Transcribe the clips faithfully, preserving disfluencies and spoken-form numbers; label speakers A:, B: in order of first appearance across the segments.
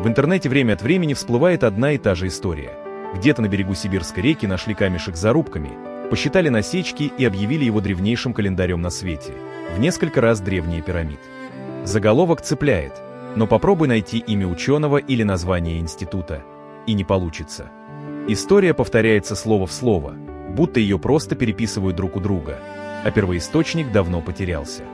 A: В интернете время от времени всплывает одна и та же история. Где-то на берегу Сибирской реки нашли камешек с зарубками, посчитали насечки и объявили его древнейшим календарем на свете, в несколько раз древнее пирамид. Заголовок цепляет, но попробуй найти имя ученого или название института, и не получится. История повторяется слово в слово, будто ее просто переписывают друг у друга, а первоисточник давно потерялся.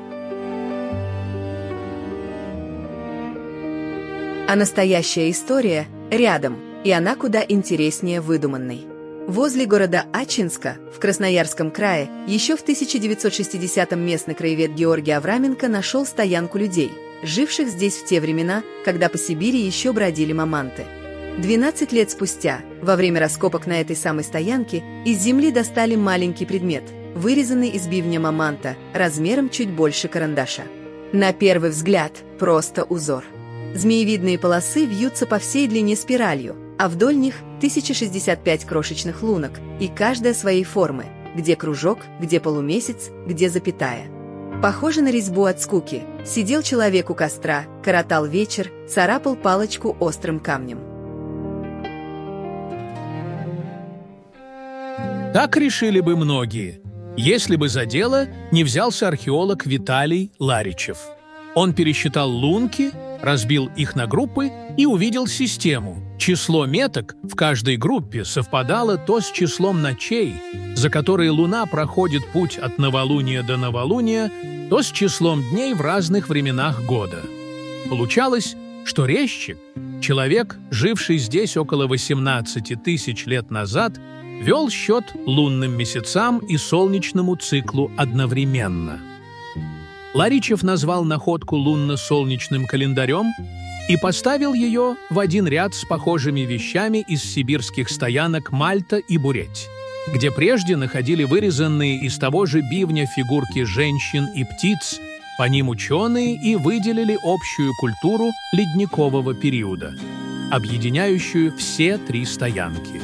B: А настоящая история рядом, и она куда интереснее выдуманной. Возле города Ачинска, в Красноярском крае, еще в тысяча девятьсот шестидесятом местный краевед Георгий Авраменко нашел стоянку людей, живших здесь в те времена, когда по Сибири еще бродили маманты. двенадцать лет спустя, во время раскопок на этой самой стоянке, из земли достали маленький предмет, вырезанный из бивня маманта, размером чуть больше карандаша. На первый взгляд, просто узор. Змеевидные полосы вьются по всей длине спиралью, а вдоль них тысяча шестьдесят пять крошечных лунок, и каждая своей формы, где кружок, где полумесяц, где запятая. Похоже на резьбу от скуки. Сидел человек у костра, коротал вечер, царапал палочку острым камнем.
C: Так решили бы многие, если бы за дело не взялся археолог Виталий Ларичев. Он пересчитал лунки, разбил их на группы и увидел систему. Число меток в каждой группе совпадало то с числом ночей, за которые Луна проходит путь от новолуния до новолуния, то с числом дней в разных временах года. Получалось, что резчик, человек, живший здесь около восемнадцати тысяч лет назад, вел счет лунным месяцам и солнечному циклу одновременно. Ларичев назвал находку лунно-солнечным календарем и поставил ее в один ряд с похожими вещами из сибирских стоянок Мальта и Буреть, где прежде находили вырезанные из того же бивня фигурки женщин и птиц. По ним ученые и выделили общую культуру ледникового периода, объединяющую все три стоянки.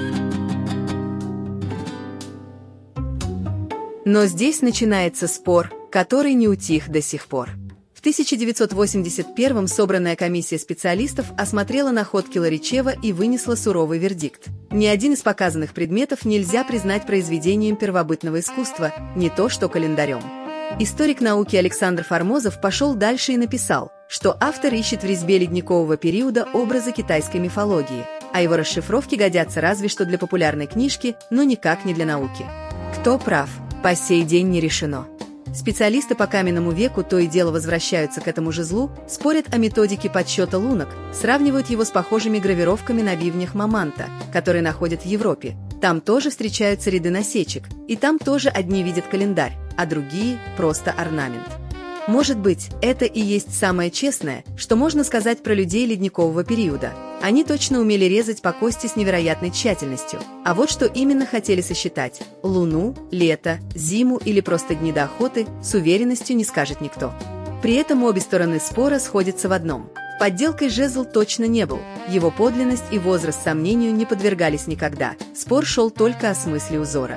B: Но здесь начинается спор, который не утих до сих пор. В тысяча девятьсот восемьдесят первом собранная комиссия специалистов осмотрела находки Ларичева и вынесла суровый вердикт. Ни один из показанных предметов нельзя признать произведением первобытного искусства, не то что календарем. Историк науки Александр Формозов пошел дальше и написал, что автор ищет в резьбе ледникового периода образы китайской мифологии, а его расшифровки годятся разве что для популярной книжки, но никак не для науки. Кто прав, по сей день не решено. Специалисты по каменному веку то и дело возвращаются к этому же злу, спорят о методике подсчета лунок, сравнивают его с похожими гравировками на бивнях маманта, которые находят в Европе. Там тоже встречаются ряды насечек, и там тоже одни видят календарь, а другие – просто орнамент. Может быть, это и есть самое честное, что можно сказать про людей ледникового периода. Они точно умели резать по кости с невероятной тщательностью. А вот что именно хотели сосчитать – луну, лето, зиму или просто дни до охоты – с уверенностью не скажет никто. При этом обе стороны спора сходятся в одном – подделкой жезл точно не был, его подлинность и возраст сомнению не подвергались никогда, спор шел только о смысле узора.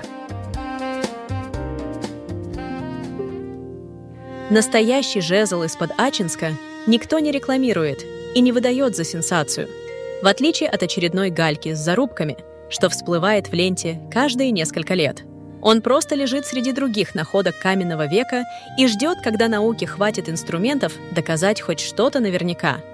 D: Настоящий жезл из-под Ачинска никто не рекламирует и не выдает за сенсацию, в отличие от очередной гальки с зарубками, что всплывает в ленте каждые несколько лет. Он просто лежит среди других находок каменного века и ждет, когда науке хватит инструментов доказать хоть что-то наверняка.